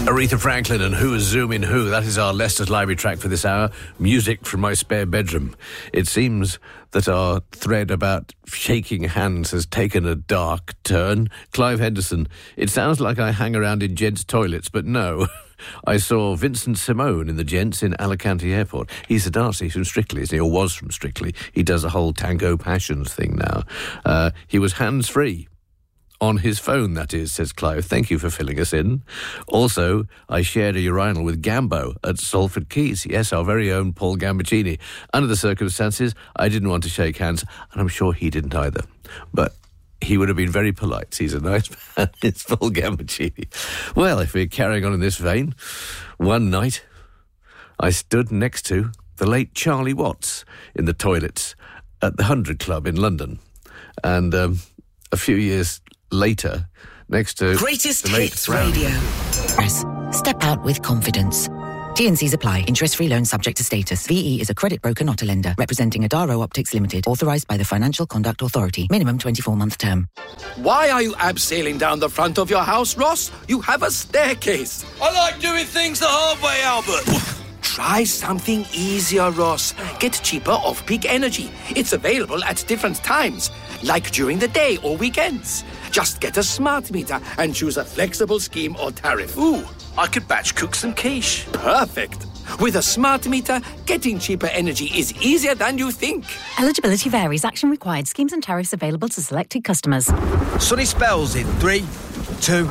Aretha Franklin and Who is Zooming Who? That is our Leicester's Library track for this hour. Music from my spare bedroom. It seems that our thread about shaking hands has taken a dark turn. Clive Henderson, it sounds like I hang around in gents' toilets, but no. I saw Vincent Simone in the gents in Alicante Airport. He's a dancer. He's from Strictly, isn't he? Or was from Strictly. He does the whole Tango Passions thing now. He was hands-free. On his phone, that is, says Clive. Thank you for filling us in. Also, I shared a urinal with Gambo at Salford Quays. Yes, our very own Paul Gambaccini. Under the circumstances, I didn't want to shake hands, and I'm sure he didn't either. But he would have been very polite. He's a nice man. It's Paul Gambaccini. Well, if we're carrying on in this vein, one night I stood next to the late Charlie Watts in the toilets at the 100 Club in London. And a few years later, next to Greatest Hits Radio. Step out with confidence. T&Cs apply. Interest-free loan subject to status. VE is a credit broker, not a lender. Representing Adaro Optics Limited. Authorised by the Financial Conduct Authority. Minimum 24-month term. Why are you abseiling down the front of your house, Ross? You have a staircase. I like doing things the hard way, Albert. Try something easier, Ross. Get cheaper off-peak energy. It's available at different times, like during the day or weekends. Just get a smart meter and choose a flexible scheme or tariff. Ooh, I could batch cook some quiche. Perfect. With a smart meter, getting cheaper energy is easier than you think. Eligibility varies. Action required. Schemes and tariffs available to selected customers. Sunny spells in 3, 2,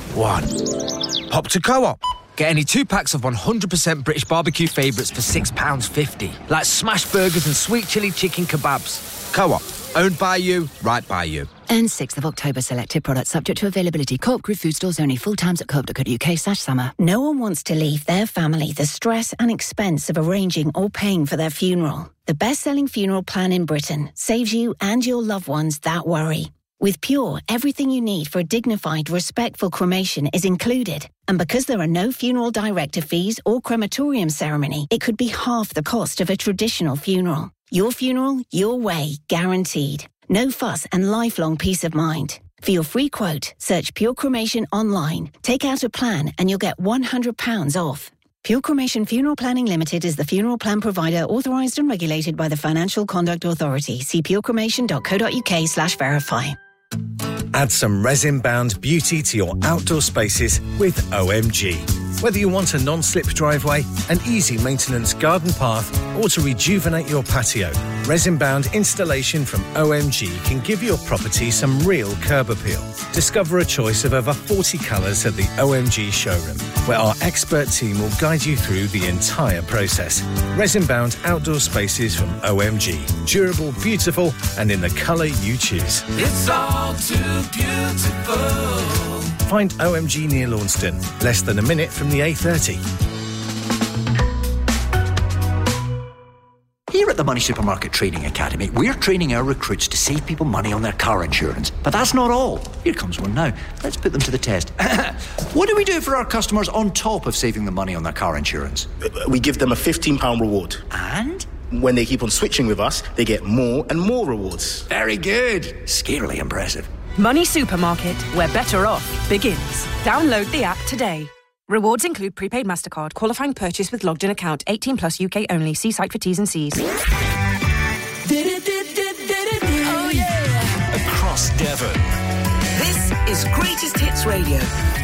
1. Hop to Co-op. Get any 2 packs of 100% British barbecue favourites for £6.50. Like smash burgers and sweet chilli chicken kebabs. Co-op. Owned by you, right by you. And 6th of October, selected products subject to availability. Co-op Group food stores only. Full times at co-op.co.uk/summer. No one wants to leave their family the stress and expense of arranging or paying for their funeral. The best-selling funeral plan in Britain saves you and your loved ones that worry. With Pure, everything you need for a dignified, respectful cremation is included. And because there are no funeral director fees or crematorium ceremony, it could be half the cost of a traditional funeral. Your funeral, your way, guaranteed. No fuss and lifelong peace of mind. For your free quote, search Pure Cremation online. Take out a plan and you'll get £100 off. Pure Cremation Funeral Planning Limited is the funeral plan provider authorised and regulated by the Financial Conduct Authority. See purecremation.co.uk/verify. Add some resin-bound beauty to your outdoor spaces with OMG. Whether you want a non-slip driveway, an easy maintenance garden path, or to rejuvenate your patio, resin-bound installation from OMG can give your property some real curb appeal. Discover a choice of over 40 colours at the OMG showroom, where our expert team will guide you through the entire process. Resin-bound outdoor spaces from OMG. Durable, beautiful, and in the colour you choose. It's all too beautiful. Find OMG near Launceston, less than a minute from the A30. Here at the Money Supermarket Training Academy, we're training our recruits to save people money on their car insurance. But that's not all. Here comes one now. Let's put them to the test. What do we do for our customers on top of saving them money on their car insurance? We give them a £15 reward. And? When they keep on switching with us, they get more and more rewards. Very good. Scarily impressive. Money Supermarket, where better off begins. Download the app today. Rewards include prepaid MasterCard, qualifying purchase with logged-in account, 18 plus UK only. See site for T's and C's. Oh, yeah. Across Devon. This is Greatest Hits Radio.